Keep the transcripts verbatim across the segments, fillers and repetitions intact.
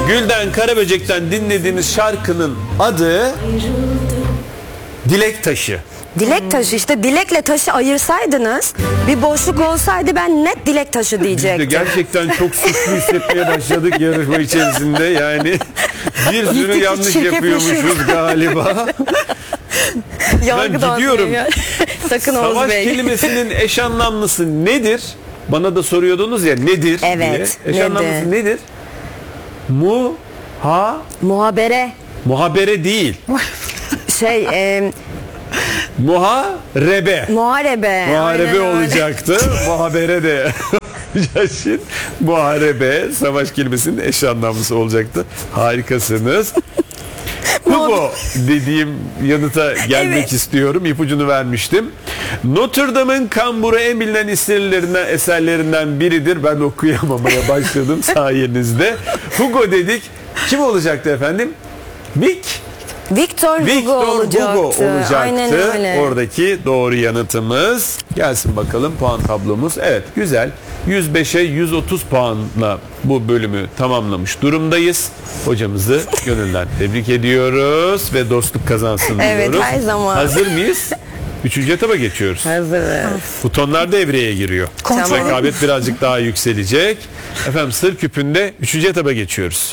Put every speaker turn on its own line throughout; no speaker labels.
Gülden Karaböcek'ten dinlediğiniz şarkının adı Dilek Taşı.
Dilek taşı, işte dilekle taşı ayırsaydınız bir boşluk olsaydı ben net dilek taşı diyecektim.
Gerçekten çok suçlu hissetmeye başladık yarışma içerisinde, yani bir sürü yanlış yapıyormuşuz galiba. Ben gidiyorum.
Sakın Oğuz
Savaş
Bey.
kelimesinin eş anlamlısı nedir? Bana da soruyordunuz ya, nedir
Evet,
diye. Eş
nedir?
anlamlısı nedir? Mu ha
Muhabere.
muhabere değil.
Şey e,
Muharebe.
muharebe.
Muharebe
Aynen öyle.
olacaktı. Muhabere de. Şimdi muharebe savaş kelimesinin eş anlamlısı olacaktı. Harikasınız. Hugo dediğim yanıta gelmek
Evet.
istiyorum. İpucunu vermiştim. Notre Dame'ın kamburu en bilinen eserlerinden, eserlerinden biridir. Ben okuyamamaya başladım sayenizde. Hugo dedik. Kim olacaktı efendim? Vic.
Victor,
Victor
Hugo olacaktı.
Hugo olacaktı.
Aynen öyle.
Oradaki doğru yanıtımız. Gelsin bakalım puan tablomuz. Evet, güzel. yüz beşe yüz otuz puanla bu bölümü tamamlamış durumdayız. Hocamızı gönülden tebrik ediyoruz ve dostluk kazansın
Evet,
diyoruz.
her zaman.
Hazır mıyız? Üçüncü etaba geçiyoruz.
Hazırız.
Butonlar devreye giriyor.
Tamam.
Rekabet birazcık daha yükselecek. Efendim, sır küpünde üçüncü etaba geçiyoruz.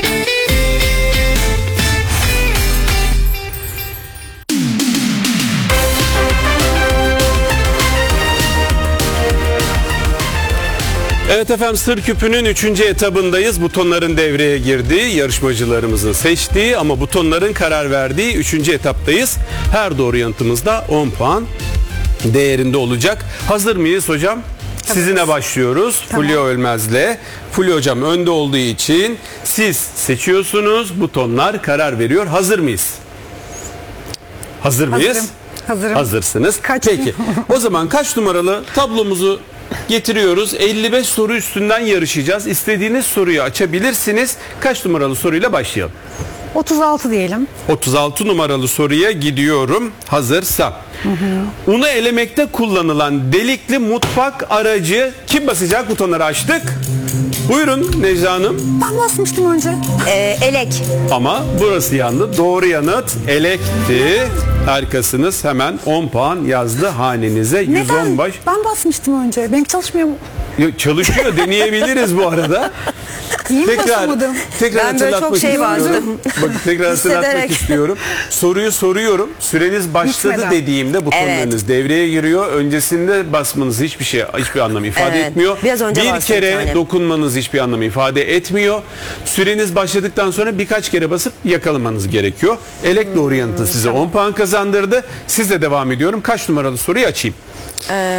Evet efendim, sır küpünün üçüncü etabındayız. Butonların devreye girdiği, yarışmacılarımızın seçtiği ama butonların karar verdiği üçüncü etaptayız. Her doğru yanıtımızda on puan değerinde olacak. Hazır mıyız hocam? Sizinle başlıyoruz.
Tamam.
Fulya Ölmez'le. Fulya hocam önde olduğu için siz seçiyorsunuz. Butonlar karar veriyor. Hazır mıyız? Hazır mıyız?
Hazırım. Hazırım.
Hazırsınız.
Kaç?
Peki. O zaman kaç numaralı tablomuzu getiriyoruz? elli beş soru üstünden yarışacağız. İstediğiniz soruyu açabilirsiniz. Kaç numaralı soruyla başlayalım?
otuz altı diyelim.
otuz altı numaralı soruya gidiyorum. Hazırsa. Hı hı. Unu elemekte kullanılan delikli mutfak aracı kim basacak? Butonları açtık. Buyurun Necla Hanım.
Ben basmıştım önce.
Ee, elek.
Ama burası yandı. Doğru yanıt elekti. Harikasınız. Hemen on puan yazdı hanenize. yüz on
Neden?
beş.
Ben basmıştım önce. Benimki çalışmıyor mu?
Ya, çalışıyor, deneyebiliriz bu arada.
İyi mi
Tekrar,
basamadım?
tekrar
Ben böyle
hatırlatmak
çok şey
istiyorum. Bak, tekrar hatırlatmak
Hissederek.
istiyorum. Soruyu soruyorum. Süreniz başladı
Bitmeden.
dediğimde butonlarınız
Evet.
devreye giriyor. Öncesinde basmanız hiçbir şey, hiçbir anlam ifade
Evet.
etmiyor.
Biraz önce
bir
bastım
kere
yani.
dokunmanız hiçbir anlam ifade etmiyor. Süreniz başladıktan sonra birkaç kere basıp yakalamanız gerekiyor. Elek doğru yanıtı size on puan kazandırdı. Sizle devam ediyorum. Kaç numaralı soruyu açayım?
Ee,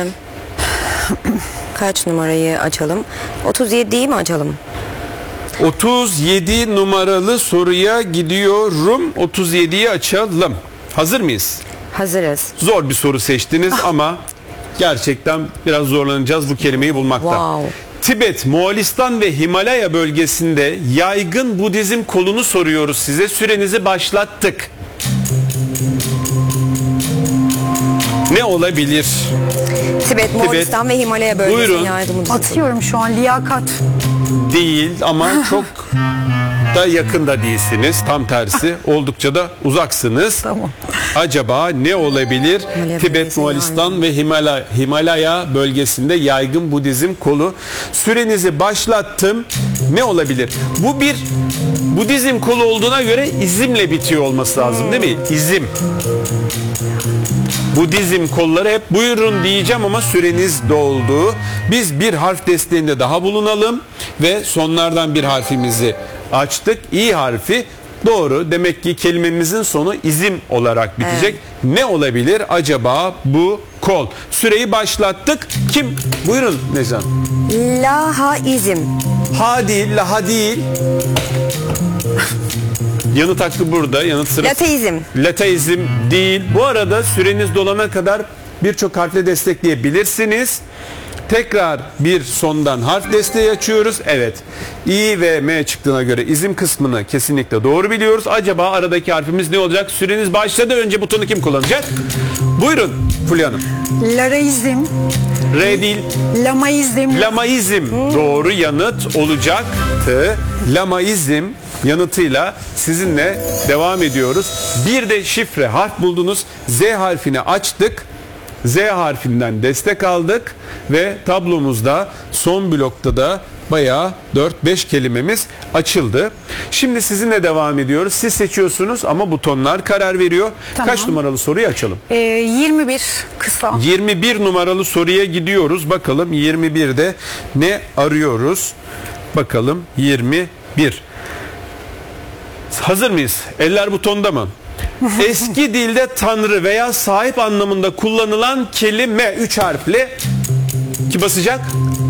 kaç numarayı açalım? otuz yediyi mi açalım?
otuz yedi numaralı soruya gidiyorum. otuz yediyi açalım. Hazır mıyız?
Hazırız.
Zor bir soru seçtiniz ama gerçekten biraz zorlanacağız bu kelimeyi bulmakta.
Wow.
Tibet, Moğolistan ve Himalaya bölgesinde yaygın Budizm kolunu soruyoruz size. Sürenizi başlattık. Ne olabilir?
Tibet, Moğolistan ve Himalaya bölgesinin
Buyurun.
yardımcısı.
Atıyorum şu an liyakat.
Değil ama çok da yakında değilsiniz. Tam tersi, oldukça da uzaksınız.
Tamam.
Acaba ne olabilir?
Himalaya
Tibet,
bölgesi
Moğolistan
yaygın.
ve Himalaya, Himalaya bölgesinde yaygın Budizm kolu. Sürenizi başlattım. Ne olabilir? Bu bir Budizm kolu olduğuna göre izimle bitiyor olması lazım, değil mi? İzim. Budizm kolları hep buyurun diyeceğim ama süreniz doldu. Biz bir harf desteğinde daha bulunalım ve sonlardan bir harfimizi açtık. İ harfi doğru. Demek ki kelimemizin sonu izim olarak bitecek. Evet. Ne olabilir acaba bu kol? Süreyi başlattık. Kim? Buyurun Necan.
Lahaizm.
Ha değil, laha değil. Yanıt hakkı burada. Yanıt sırası.
Lateizm.
Lateizm değil. Bu arada süreniz dolana kadar birçok harfle destekleyebilirsiniz. Tekrar bir sondan harf desteği açıyoruz. Evet. İ ve M çıktığına göre izim kısmını kesinlikle doğru biliyoruz. Acaba aradaki harfimiz ne olacak? Süreniz başladı. Önce butonu kim kullanacak? Buyurun Fulya Hanım.
Laraizm.
R değil.
Lamaizm.
Lamaizm doğru yanıt olacaktı. Lamaizm yanıtıyla sizinle devam ediyoruz. Bir de şifre harf buldunuz. Z harfini açtık. Z harfinden destek aldık ve tablomuzda son blokta da bayağı dört beş kelimemiz açıldı. Şimdi sizinle devam ediyoruz. Siz seçiyorsunuz ama butonlar karar veriyor.
Tamam.
Kaç numaralı soruyu açalım?
Ee, yirmi bir kısa.
yirmi bir numaralı soruya gidiyoruz. Bakalım yirmi birde ne arıyoruz? Bakalım yirmi bir. Hazır mıyız? Eller butonda mı? Eski dilde tanrı veya sahip anlamında kullanılan kelime üç harfli. Kim basacak?